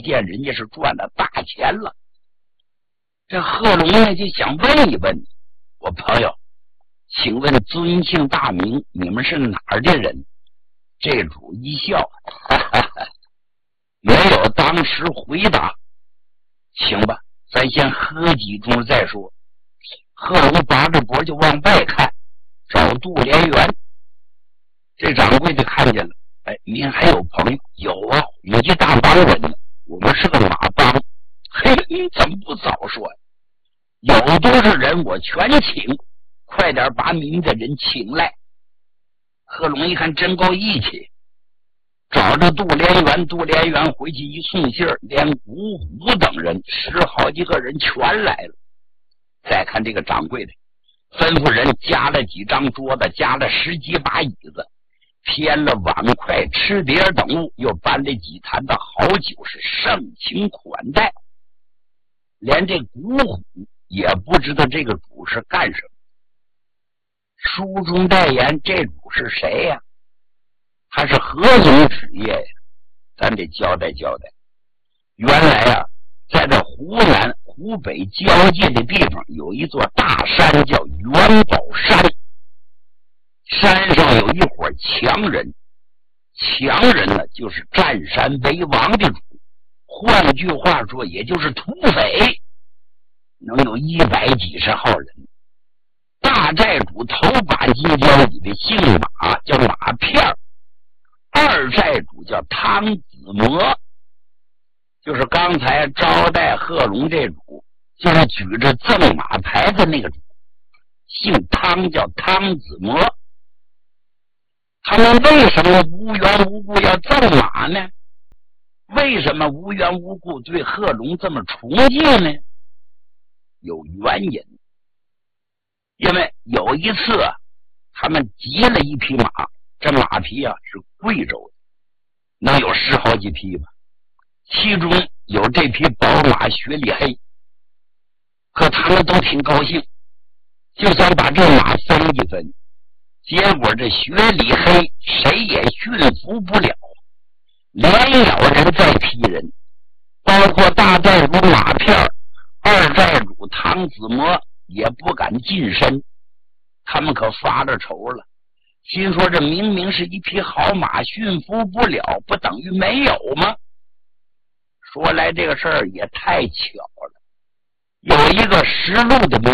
见人家是赚了大钱了。这贺龙呢就想问一问我朋友，请问尊姓大名，你们是哪儿的人？这主一笑，哈哈哈，没有当时回答。行吧，咱先喝几盅再说。贺龙拔着脖就往外看，找杜连元。这掌柜的看见了，哎，您还有朋友？有啊，有一大帮人呢，我们是个马帮。嘿，你怎么不早说呀？有多少人我全请，快点把你们的人请来。贺龙一看真够义气，找着杜连元，杜连元回去一送信，连古虎等人10好几个人全来了。再看这个掌柜的，吩咐人加了几张桌子，加了10几把椅子，添了碗筷吃碟等物，又搬了几坛的好酒，是盛情款待。连这古虎也不知道这个主是干什么。书中代言这主是谁呀？他是何种职业呀？咱得交代交代。原来啊，在这湖南湖北交界的地方有一座大山叫元宝山，山上有一伙强人，强人呢就是占山为王的主，换句话说也就是土匪，能有100几十号人。大寨主头把金交里的姓马，叫马片儿；二寨主叫汤子模，就是刚才招待贺龙这主，就是举着赠马牌的那个主，姓汤，叫汤子模。他们为什么无缘无故要赠马呢？为什么无缘无故对贺龙这么崇敬呢？有原因。因为有一次他们集了一匹马，这马匹啊是贵州的，能有10好几匹吧，其中有这匹宝马雪里黑。可他们都挺高兴，就想把这马分一分。结果这雪里黑谁也驯服不了，连咬人再踢人，包括大寨主马片，二寨主汤子模也不敢近身。他们可发了愁了，心说这明明是一匹好马，驯服不了，不等于没有吗？说来这个事儿也太巧了，有一个识路的民